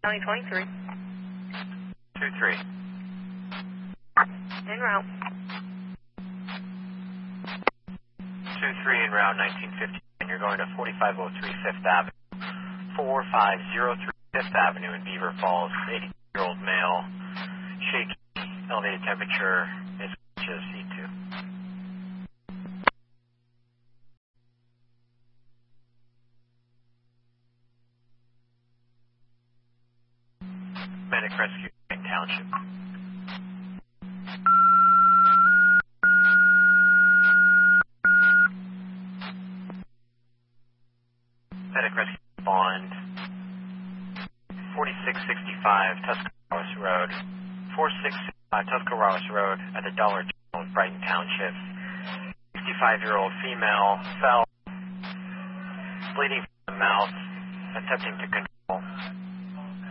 County 23. 2-3. En route. 2-3 en route 1950, and you're going to 4503 Fifth Avenue. 4503 Fifth Avenue in Beaver Falls. 80-year-old male. Shaky. Elevated temperature is C2. Medic rescue in Township. Medic rescue Bond. 4665 Tuscarawas Road. 4665 Tuscarawas Road at the Dollar General in Brighton Township. 65-year-old female fell, bleeding from the mouth, attempting to control.